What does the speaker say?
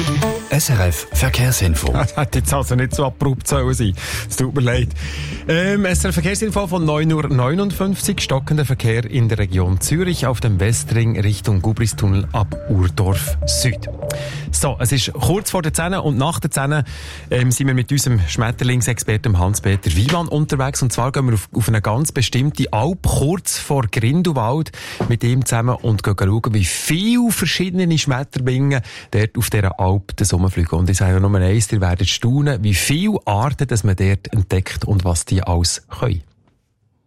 SRF Verkehrsinfo. Das hätte jetzt also nicht so abrupt sein sollen. Es tut mir leid. SRF Verkehrsinfo von 9:59 Uhr. Stockender Verkehr in der Region Zürich auf dem Westring Richtung Gubristunnel ab Urdorf Süd. So, es ist kurz vor der 10 und nach der 10 sind wir mit unserem Schmetterlingsexperten Hans-Peter Wiemann unterwegs. Und zwar gehen wir auf eine ganz bestimmte Alp kurz vor Grindelwald mit ihm zusammen und gehen schauen, wie viele verschiedene Schmetterlinge dort auf dieser Alp den Sommer fliegen. Und ich sage nur eins, ihr werdet staunen, wie viele Arten dass man dort entdeckt und was die alles können.